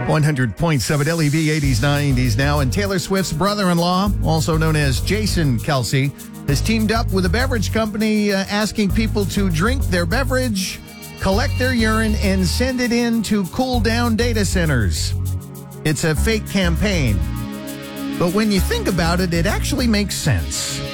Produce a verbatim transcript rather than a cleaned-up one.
one hundred point seven L E V eighties, nineties now. And Taylor Swift's brother-in-law, also known as Jason Kelce, has teamed up with a beverage company uh, asking people to drink their beverage, collect their urine, and send it in to cool down data centers. It's a fake campaign. But when you think about it, it actually makes sense.